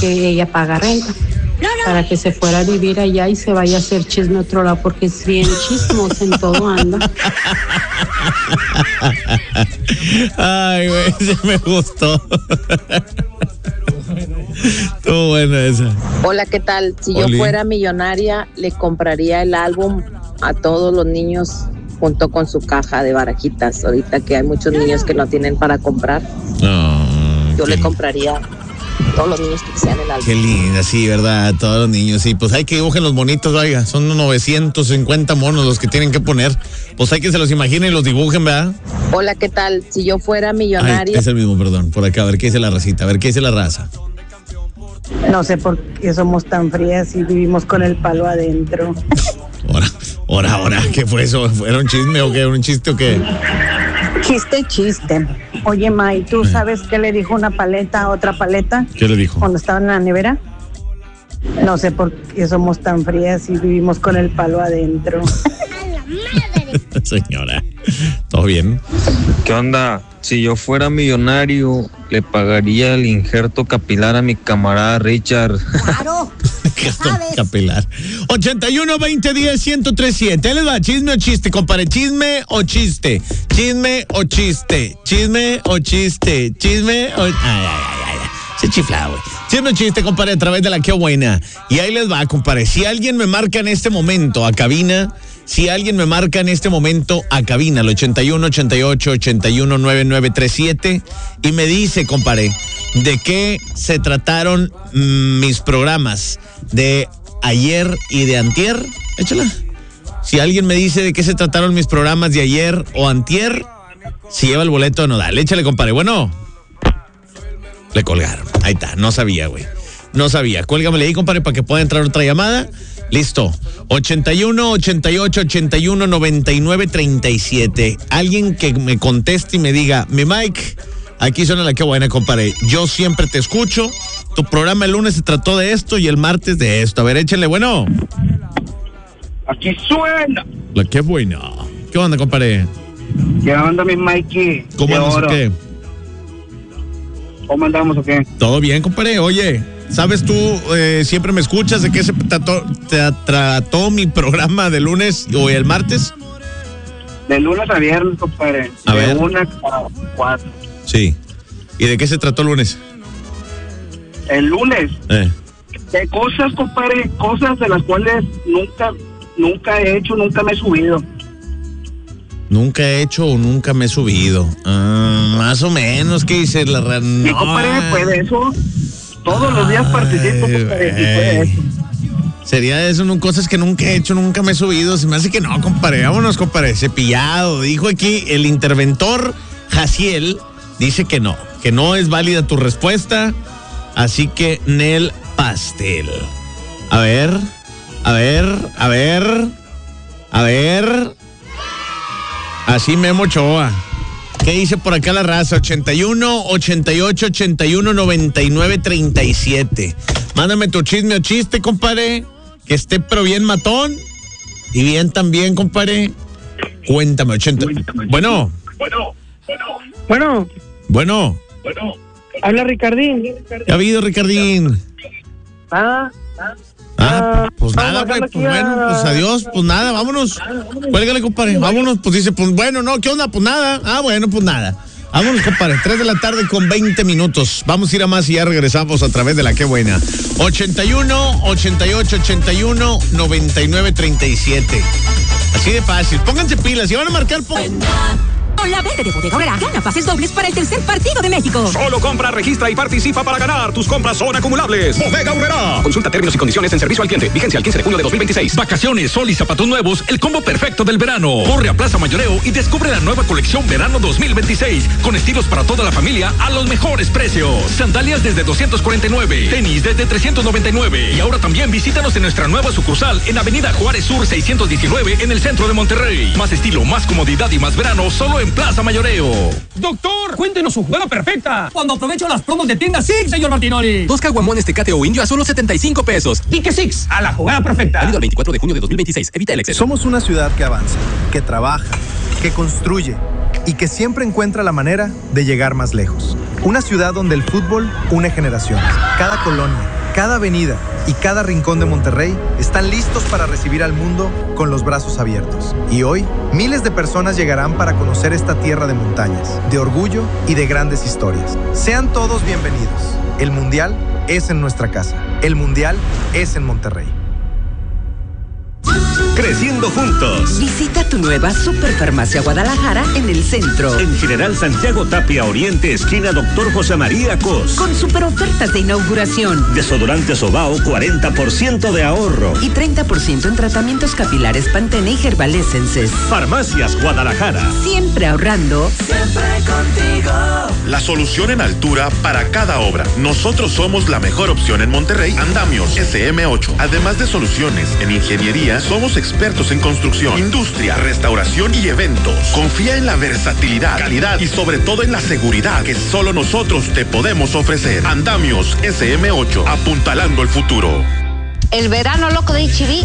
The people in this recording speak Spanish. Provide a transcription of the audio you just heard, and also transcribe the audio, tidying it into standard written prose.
que ella paga renta. Para que se fuera a vivir allá y se vaya a hacer chisme a otro lado, porque es bien chismosa, en todo anda. Ay, güey, ese me gustó. Estuvo buena esa. Hola, ¿qué tal? Si yo fuera millonaria, le compraría el álbum a todos los niños junto con su caja de barajitas. Ahorita que hay muchos niños que no tienen para comprar, yo le compraría a todos los niños que sean el álbum. Qué linda, sí, ¿verdad? Todos los niños, sí. Pues hay que dibujen los monitos, oiga. Son 950 monos los que tienen que poner. Pues hay que se los imaginen y los dibujen, ¿verdad? Hola, ¿qué tal? Si yo fuera millonaria... Ay, es el mismo, perdón. Por acá, a ver qué dice la racita, a ver qué dice la raza. No sé por qué somos tan frías y vivimos con el palo adentro. Ahora, ¿qué fue eso? ¿Era un chisme o qué? ¿Un chiste o qué? Chiste. Oye, May, ¿tú sabes qué le dijo una paleta a otra paleta? ¿Qué le dijo? Cuando estaba en la nevera. No sé por qué somos tan frías y vivimos con el palo adentro. Señora, ¿todo bien? ¿Qué onda? Si yo fuera millonario, le pagaría el injerto capilar a mi camarada Richard. Claro. Capilar. 81 20 10 1037. Ahí les va, chisme o chiste, compadre. Chisme o chiste. Chisme o chiste. Chisme o chiste. Chisme o. Ay. Se chifla, güey. Chisme o chiste, compadre, a través de la Qué Buena. Y ahí les va, compadre. Si alguien me marca en este momento a cabina. Si alguien me marca en este momento a cabina, al 81 88 81 9937, y me dice, compadre, de qué se trataron mis programas de ayer y de antier, échala. Si alguien me dice de qué se trataron mis programas de ayer o antier, se lleva el boleto de Nodal. Échale, compadre. Bueno, le colgaron. Ahí está, no sabía, güey. No sabía. Cuélgamele ahí, compadre, para que pueda entrar otra llamada. Listo. 81 88 81 99 37. Alguien que me conteste y me diga, mi Mike, aquí suena la Qué Buena, compadre. Yo siempre te escucho. Tu programa el lunes se trató de esto y el martes de esto. A ver, échenle, bueno. Aquí suena La Qué Buena. ¿Qué onda, compadre? ¿Qué onda, mi Mikey? ¿Cómo andas o qué? ¿Cómo andamos o qué? Todo bien, compadre. Oye, ¿sabes tú, siempre me escuchas de qué se trató mi programa de lunes o el martes? De lunes a viernes, compadre. A ver. De 1 a 4. Sí. ¿Y de qué se trató el lunes? El lunes. De cosas, compadre, cosas de las cuales nunca he hecho, nunca me he subido. Nunca he hecho o nunca me he subido. Más o menos, ¿qué dice la rana? No. Sí, compadre, pues de eso todos los días participo, compadre, y pues eso. Sería eso, cosas que nunca he hecho, nunca me he subido. Se me hace que no, compadre. Vámonos, compadre. Cepillado. Dijo aquí el interventor Jaciel, dice que no es válida tu respuesta. Así que Nel Pastel. A ver. Así Memo Ochoa. ¿Qué dice por acá la raza? 81 88 81 99 37. Mándame tu chisme o chiste, compadre. Que esté pero bien matón. Y bien también, compadre. Cuéntame, 80. Bueno. Habla Ricardín. ¿Qué ha habido, Ricardín? Pues nada, güey, pues bueno, pues adiós, pues nada, vámonos. Cuélgale, compadre, vámonos, pues dice, pues bueno, no, ¿qué onda? Pues nada, bueno, pues nada. Vámonos, compadre, 3 de la tarde con 20 minutos. Vamos a ir a más y ya regresamos a través de la Qué Buena. 81 88 81 99 37. Así de fácil, pónganse pilas, si van a marcar, Con la verde de Bodega Aurrera, gana pases dobles para el tercer partido de México. Solo compra, registra y participa para ganar. Tus compras son acumulables. Bodega Aurrera. Consulta términos y condiciones en servicio al cliente. Vigencia al 15 de junio de 2026. Vacaciones, sol y zapatos nuevos, el combo perfecto del verano. Corre a Plaza Mayoreo y descubre la nueva colección Verano 2026. Con estilos para toda la familia a los mejores precios. Sandalias desde 249. Tenis desde 399. Y ahora también visítanos en nuestra nueva sucursal en Avenida Juárez Sur 619 en el centro de Monterrey. Más estilo, más comodidad y más verano solo en Plaza Mayoreo. Doctor, cuéntenos su jugada perfecta. Cuando aprovecho las promos de tienda Six, señor Martinoli. 2 caguamones Tecate o Indio a solo 75 pesos. Y que Six, a la jugada perfecta. Válido el 24 de junio de 2026. Evita el exceso. Somos una ciudad que avanza, que trabaja, que construye, y que siempre encuentra la manera de llegar más lejos. Una ciudad donde el fútbol une generaciones. Cada colonia, cada avenida y cada rincón de Monterrey están listos para recibir al mundo con los brazos abiertos. Y hoy, miles de personas llegarán para conocer esta tierra de montañas, de orgullo y de grandes historias. Sean todos bienvenidos. El Mundial es en nuestra casa. El Mundial es en Monterrey. Creciendo juntos. Visita tu nueva Superfarmacia Guadalajara en el centro. En General Santiago Tapia Oriente, esquina Dr. José María Cos. Con super ofertas de inauguración. Desodorante Sobao, 40% de ahorro. Y 30% en tratamientos capilares Pantene y Herbal Essences. Farmacias Guadalajara. Siempre ahorrando. Siempre contigo. La solución en altura para cada obra. Nosotros somos la mejor opción en Monterrey. Andamios SM8. Además de soluciones en ingeniería, somos expertos en construcción, industria, restauración y eventos. Confía en la versatilidad, calidad y sobre todo en la seguridad que solo nosotros te podemos ofrecer. Andamios SM8, apuntalando el futuro. El verano loco de HB